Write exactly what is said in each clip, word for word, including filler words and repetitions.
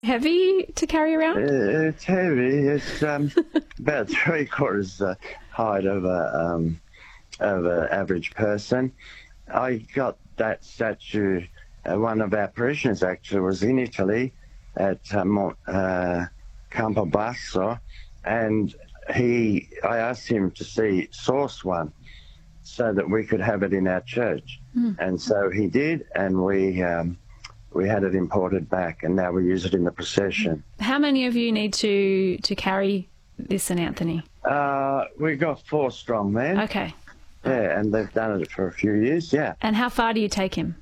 heavy to carry around? Uh, it's heavy. It's um, about three quarters the height of a um, of an average person. I got that statue. Uh, one of our parishioners actually was in Italy at uh, Mont, uh, Campobasso, and he. I asked him to see source one, so that we could have it in our church, mm. and so he did, and we. Um, We had it imported back, and now we use it in the procession. How many of you need to, to carry this Saint Anthony? Uh, we've got four strong men. Okay. Yeah, and they've done it for a few years, yeah. And how far do you take him?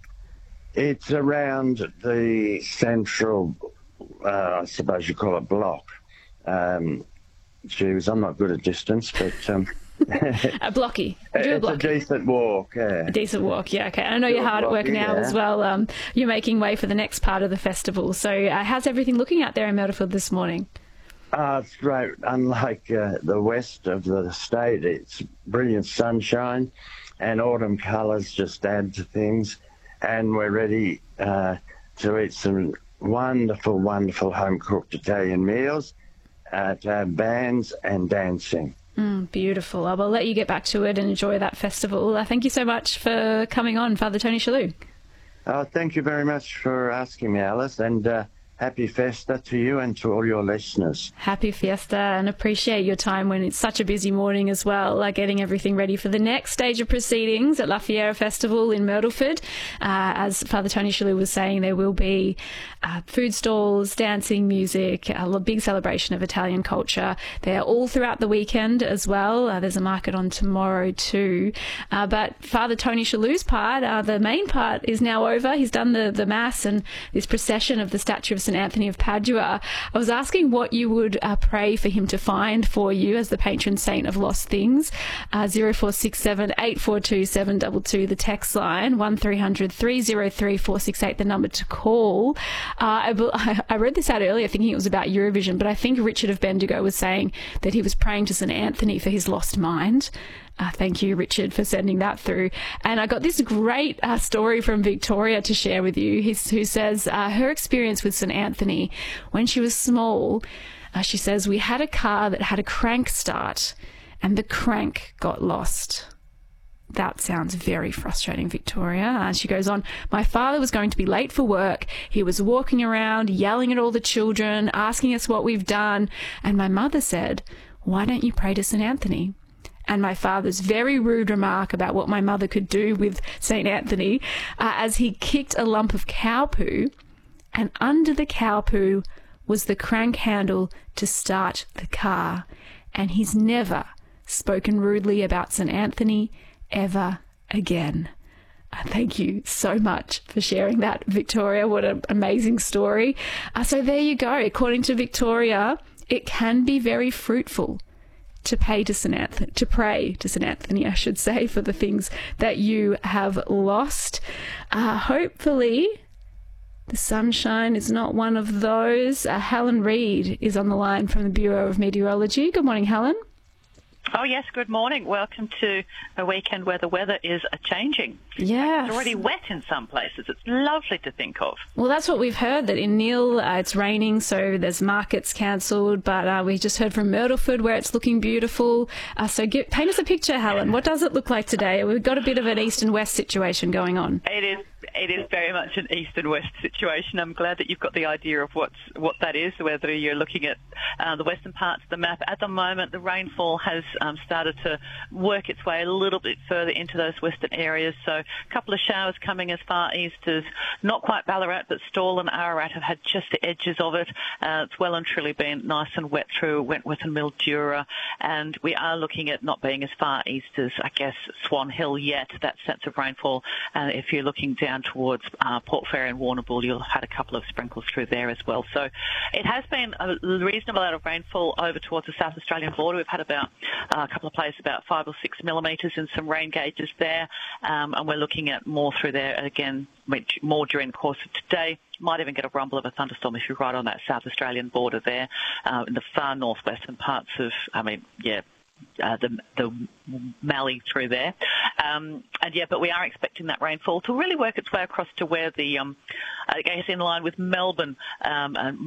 It's around the central, uh, I suppose you call it block. Um, geez, I'm not good at distance, but... Um, a blocky. You do a it's blocky. a decent walk, yeah. A decent walk, yeah, okay. I know you're hard at work now yeah. as well. Um, you're making way for the next part of the festival. So uh, how's everything looking out there in Myrtleford this morning? Uh, it's great. Unlike uh, the west of the state, it's brilliant sunshine and autumn colours just add to things. And we're ready uh, to eat some wonderful, wonderful home-cooked Italian meals, uh, to have bands and dancing. Mm, beautiful. I will let you get back to it and enjoy that festival. Uh, thank you so much for coming on, Father Tony Shalhoub. Oh, thank you very much for asking me, Alice, and uh, happy Fiesta to you and to all your listeners. Happy Fiesta, and appreciate your time when it's such a busy morning as well, like getting everything ready for the next stage of proceedings at La Fiera Festival in Myrtleford. Uh, as Father Tony Shalhoub was saying, there will be uh, food stalls, dancing, music, a big celebration of Italian culture. They're all throughout the weekend as well. Uh, there's a market on tomorrow too. Uh, but Father Tony Shalhoub's part, uh, the main part, is now over. He's done the, the Mass and this procession of the statue of Saint Anthony of Padua. I was asking what you would uh, pray for him to find for you as the patron saint of lost things. Uh, zero four six seven, eight four two, seven two two, the text line, one three hundred, three oh three, four six eight, the number to call. Uh, I, I read this out earlier thinking it was about Eurovision, but I think Richard of Bendigo was saying that he was praying to Saint Anthony for his lost mind. Uh, thank you, Richard, for sending that through. And I got this great uh, story from Victoria to share with you, He's, who says uh, her experience with Saint Anthony when she was small. Uh, she says, we had a car that had a crank start and the crank got lost. That sounds very frustrating, Victoria. And she goes on, my father was going to be late for work. He was walking around, yelling at all the children, asking us what we've done. And my mother said, why don't you pray to Saint Anthony? And my father's very rude remark about what my mother could do with Saint Anthony uh, as he kicked a lump of cow poo, and under the cow poo was the crank handle to start the car. And he's never spoken rudely about Saint Anthony ever again. Uh, thank you so much for sharing that, Victoria. What an amazing story. Uh, so there you go. According to Victoria, it can be very fruitful to pay to Saint Anthony, to pray to Saint Anthony, I should say, for the things that you have lost. Uh, hopefully, the sunshine is not one of those. Uh, Helen Reid is on the line from the Bureau of Meteorology. Good morning, Helen. Oh, yes, good morning. Welcome to a weekend where the weather is a-changing. Yes. It's already wet in some places. It's lovely to think of. Well, that's what we've heard, that in Neil uh, it's raining, so there's markets cancelled, but uh, we just heard from Myrtleford where it's looking beautiful. Uh, so get, paint us a picture, Helen. What does it look like today? We've got a bit of an east and west situation going on. It is. It is very much an east and west situation. I'm glad that you've got the idea of what's, what that is, whether you're looking at uh, the western parts of the map. At the moment, the rainfall has um, started to work its way a little bit further into those western areas. So a couple of showers coming as far east as not quite Ballarat, but Stawell and Ararat have had just the edges of it. Uh, it's well and truly been nice and wet through Wentworth and Mildura. And we are looking at not being as far east as, I guess, Swan Hill yet, that sense of rainfall. Uh, if you're looking down towards uh, Port Fairy and Warrnambool, you'll have had a couple of sprinkles through there as well. So it has been a reasonable amount of rainfall over towards the South Australian border. We've had about uh, a couple of places about five or six millimetres and some rain gauges there, um, and we're looking at more through there again, more during the course of today. Might even get a rumble of a thunderstorm if you're right on that South Australian border there, uh, in the far northwestern parts of, I mean, yeah, uh, the, the Mallee through there. Um, and yeah, but we are expecting that rainfall to really work its way across to where the, um, I guess in line with Melbourne um, and